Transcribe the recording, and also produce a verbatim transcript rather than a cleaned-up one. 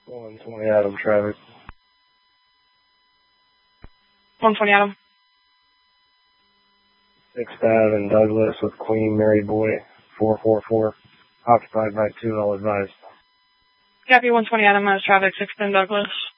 one twenty Adam traffic. one twenty Adam. sixth Avenue in Douglas with Queen Mary Boy, four four four. Occupied by two, all advised. Copy one twenty Adam, mass traffic, sixth and Douglas.